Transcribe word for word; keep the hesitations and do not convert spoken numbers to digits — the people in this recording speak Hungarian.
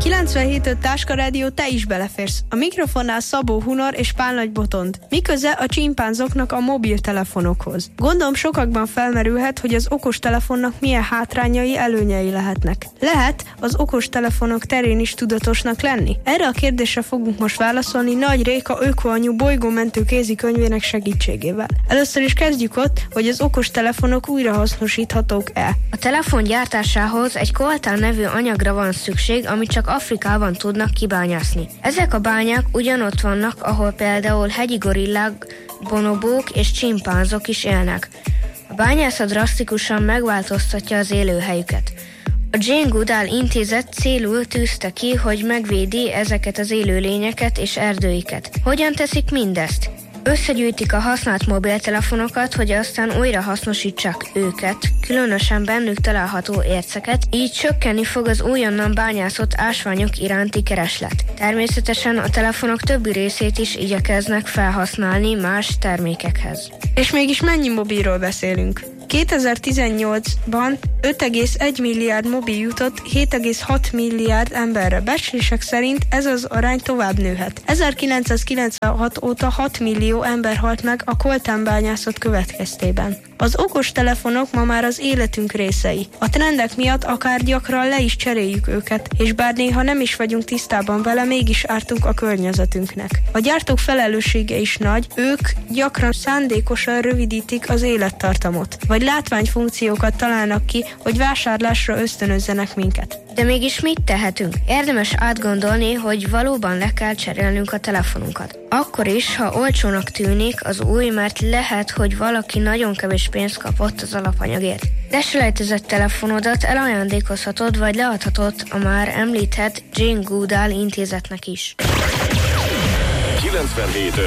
kilencvenhét öt Táska Rádió, te is beleférsz. A mikrofonnál Szabó Hunor és Pál Nagy Botond. Mi köze a csimpánzoknak a mobiltelefonokhoz? Gondolom sokakban felmerülhet, hogy az okostelefonnak milyen hátrányai, előnyei lehetnek. Lehet az okostelefonok terén is tudatosnak lenni? Erre a kérdésre fogunk most válaszolni Nagy Réka ökoanyu bolygómentő kézikönyvének segítségével. Először is kezdjük ott, hogy az okostelefonok újrahasznosíthatók-e. A telefon gyártásához egy koltán nevű anyagra van szükség, amit csak Afrikában tudnak kibányászni. Ezek a bányák ugyanott vannak, ahol például hegyi gorillák, bonobók és csimpánzok is élnek. A bányászat drasztikusan megváltoztatja az élőhelyüket. A Jane Goodall Intézet célul tűzte ki, hogy megvédi ezeket az élőlényeket és erdőiket. Hogyan teszik mindezt? Összegyűjtik a használt mobiltelefonokat, hogy aztán újra hasznosítsák őket, különösen bennük található érceket, így csökkenni fog az újonnan bányászott ásványok iránti kereslet. Természetesen a telefonok többi részét is igyekeznek felhasználni más termékekhez. És mégis mennyi mobilról beszélünk? kétezer-tizennyolcban öt egész egy milliárd mobil jutott hét egész hat milliárd emberre. Becslések szerint ez az arány tovább nőhet. ezerkilencszázkilencvenhat óta hat millió ember halt meg a koltánbányászat következtében. Az okostelefonok ma már az életünk részei. A trendek miatt akár gyakran le is cseréljük őket, és bár néha nem is vagyunk tisztában vele, mégis ártunk a környezetünknek. A gyártók felelőssége is nagy, ők gyakran szándékosan rövidítik az élettartamot, vagy látványfunkciókat találnak ki, hogy vásárlásra ösztönözzenek minket. De mégis mit tehetünk? Érdemes átgondolni, hogy valóban le kell cserélnünk a telefonunkat. Akkor is, ha olcsónak tűnik az új, mert lehet, hogy valaki nagyon kevés pénzt kapott az alapanyagért. De selejtezett telefonodat elajándékozhatod, vagy leadhatod a már említett Jane Goodall Intézetnek is. kilencvenhét